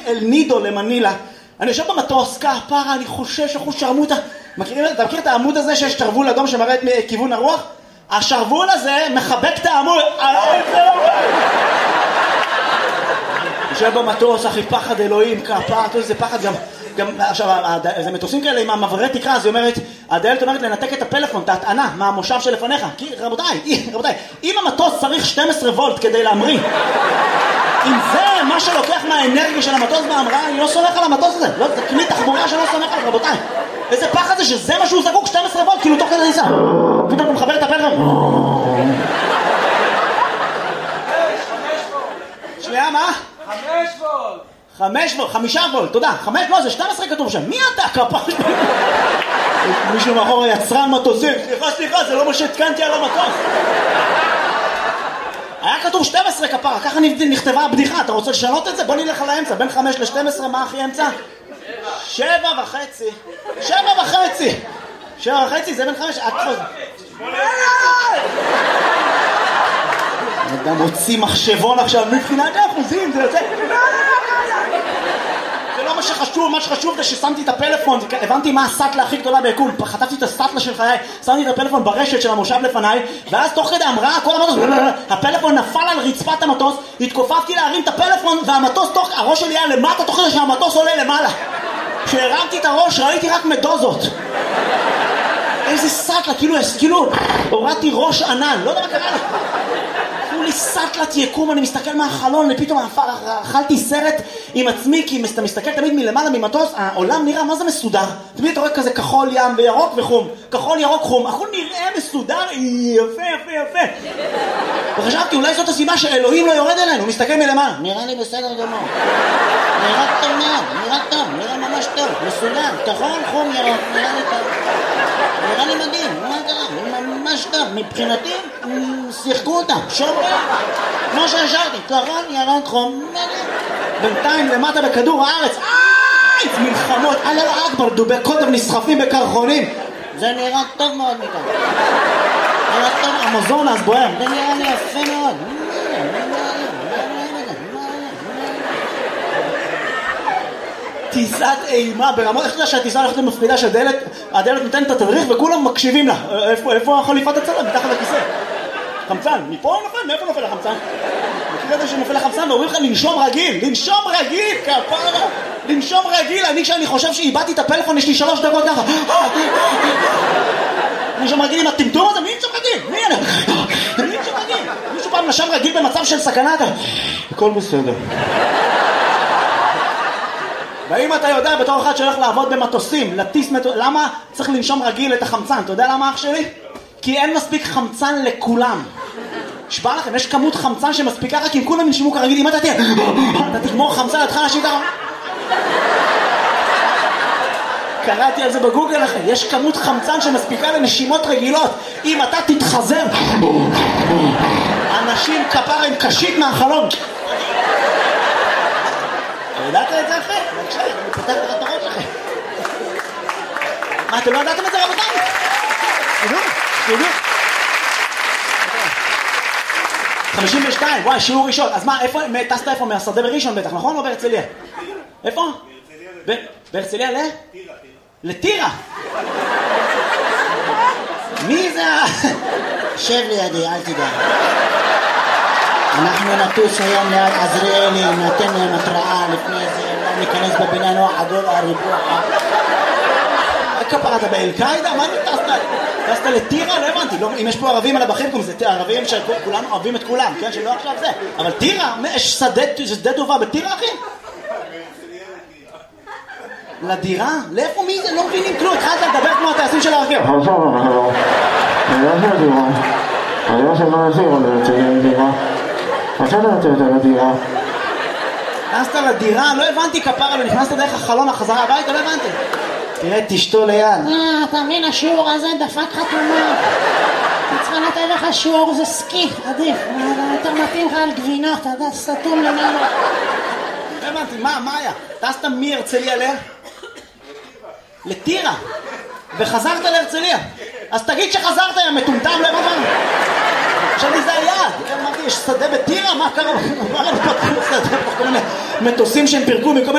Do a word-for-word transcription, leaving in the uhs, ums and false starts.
אל נידו למנילה. אני יושב במטוס, כפרה, אני חושש, אחוז שרמוטה. מכירים, אתה מכיר את העמוד הזה שיש שרוול אדום שמראה את כיוון הרוח? השרוול הזה מחבק את העמוד. יושב במטוס, אחי, פחד אלוהים, כפרה, זה פחד גם... גם, עכשיו, זה מטוסים כאלה עם המעברי תקרה, אז היא אומרת, הדיילת אומרת לנתק את הפלאפון, את ההטענה, מהמושב שלפניך. כי, רבותיי, רבותיי, אם המטוס צריך שתים עשרה וולט כדי להמריא, אם זה מה שלוקח מהאנרגיה של המטוס בהמראה, אני לא סומך על המטוס הזה. לא, זה כלי תחבורה שלא סומך על, רבותיי. איזה פחד זה שזה מה שהוא זקוק, שתים עשרה וולט, כאילו תוך כדי ניסה. פתאום הוא מחבר את הפלאפון. שנייה, מה? חמש וולט. חמש וולט, חמישה וולט, תודה. חמש, לא, זה שתים עשרה כתוב שם. מי אתה, כפר? מישהו מאחור יצרן מטוסים. סליחה, סליחה, זה לא מה שהתקנתי על המטוס. היה כתוב שתים עשרה כפרה, ככה נכתבה הבדיחה. אתה רוצה לשנות את זה? בוא נלך על האמצע. בין חמש ל-שתים עשרה, מה הכי אמצע? שבע וחצי. שבע וחצי. שבע וחצי, זה בין חמש. גם הוציא מחשבון עכשיו, מבחינת האחוזים, זה יוצא... זה לא מה שחשוב, מה שחשוב זה ששמתי את הפלאפון, הבנתי מה הסטלה הכי גדולה ביקום, חטפתי את הסטלה של חיי, שמתי את הפלאפון ברשת של המושב לפניי, ואז תוך כדי המראה, כל המטוס, הפלאפון נפל על רצפת המטוס, התכופפתי להרים את הפלאפון, והמטוס, תוך, הראש שלי היה למטה, תוך כדי שהמטוס עולה למעלה. כשהרמתי את הראש, ראיתי רק מדוזות. איזה סטלה, כאילו, כאילו, הורדתי ראש ענן, לא יודע מה קרה לי. לי סטלת יקום, אני מסתכל מהחלון, ופתאום אכלתי סרט עם עצמי, כי אתה מסתכל תמיד מלמעלה ממטוס, העולם נראה מה זה מסודר. תמיד אתה רואה כזה כחול ים וירוק וחום, כחול ירוק חום, הכל נראה מסודר, יפה יפה יפה. וחשבתי, אולי זאת הסיבה שאלוהים לא יורד אלינו, הוא מסתכל מלמעלה. נראה לי בסדר גמור. נראה טוב מאוד, נראה טוב, נראה ממש טוב, מסודר, כחול, חום, ירוק, נראה לי טוב. נראה לי מדהים, מה קרה? ממש טוב, מבחינתי, שיחקו אותה, שומרים, כמו שהשארתי, כחול, ירוק, חום, בינתיים למטה בכדור הארץ, איי, מלחמות, אללה אכבר, דובי קוטב נסחפים בקרחונים, זה נראה טוב מאוד מכאן, נראה טוב, המזונס בוער, זה נראה לי יפה מאוד, טיסת אימה ברמות, איך אתה שהטיסה הולכת למפרידה שהדלת, הדלת נותנת את התדריך וכולם מקשיבים לה. איפה, איפה החליפת הצלם? מתחת לכיסא. חמצן, מפה נופל? מאיפה נופל החמצן? מכיר את זה שנופל החמצן ואומרים לך לנשום רגיל, לנשום רגיל, כפרה, לנשום רגיל. אני כשאני חושב שאיבדתי את הפלאפון, יש לי שלוש דקות ככה. לנשום רגיל עם הטמטום הזה, מי נשום רגיל? מי אני? מי נשום רגיל? מישהו פעם נשם רגיל במצב של סכנה? הכל בסדר. ואם אתה יודע בתור אחד שהולך לעבוד במטוסים, לטיס מטוס, למה צריך לנשום רגיל את החמצן? אתה יודע למה אח שלי? כי אין מספיק חמצן לכולם. שבא לכם, יש כמות חמצן שמספיקה רק אם כולם ינשמו כרגיל. אם אתה תהיה, אתה תגמור חמצן, אתה אנשים ככה. קראתי על זה בגוגל לכם, יש כמות חמצן שמספיקה לנשימות רגילות. אם אתה תתחזר, אנשים כפר הם קשית מהחלון. ידעת את זה אחרי? בבקשה, אני פותח את הראש אחרי. מה, אתם לא ידעתם את זה רבותיי? תדעו, תדעו. חמישים ושתיים, וואי, שיעור ראשון. אז מה, איפה, טסת איפה? מהשדה בראשון בטח, נכון? או בהרצליה? איפה? בהרצליה ל? טירה. לטירה? מי זה? שב לידי, אל תדע. אנחנו נטוס היום ליד עזריאלי, נתן להם התראה לפני זה, לא ניכנס בבניין או עגול הריבוע. כפרה, אתה באל-קאידה? מה אני טסת? טסת לטירה? לא הבנתי, אם יש פה ערבים על הבחים, זה ערבים שכולנו אוהבים את כולם, כן? שלא עכשיו זה. אבל טירה, יש שדה טובה בטירה, אחי? לדירה? לאיפה מי זה? לא מבינים כלום, התחלת לדבר כמו הטייסים של הרכב. עכשיו, עכשיו, אני לא של דירה. אני לא של מה נשאיר עוד לצלם דירה. עכשיו אני רוצה יותר לדירה. נכנסת לדירה? לא הבנתי כפרה, אבל נכנסת דרך החלון החזרה הביתה, לא הבנתי. תראה, תשתו ליד. אה, אתה מבין, השיעור הזה דפק חתומה. אני צריכה לתת לך שיעור, זה סקי, עדיף. יותר מתאים לך על גבינות, אתה יודע, סתום למעלה. לא הבנתי, מה, מה היה? טסת מהרצליה ל? לטירה. וחזרת להרצליה. אז תגיד שחזרת, יא מטומטם, לא הבנתי. עכשיו לי זה היעד, אמרתי, יש שדה בטירה? מה קרה? מה פתחו שדה? מטוסים שהם פירקו מכל